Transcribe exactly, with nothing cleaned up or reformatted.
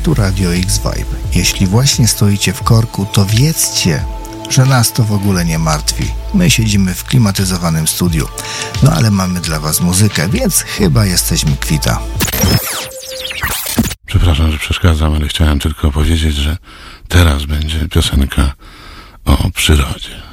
tu Radio X-Vibe. Jeśli właśnie stoicie w korku, to wiedzcie, że nas to w ogóle nie martwi. My siedzimy w klimatyzowanym studiu. No ale mamy dla was muzykę, więc chyba jesteśmy kwita. Przepraszam, że przeszkadzam, ale chciałem tylko powiedzieć, że teraz będzie piosenka o przyrodzie.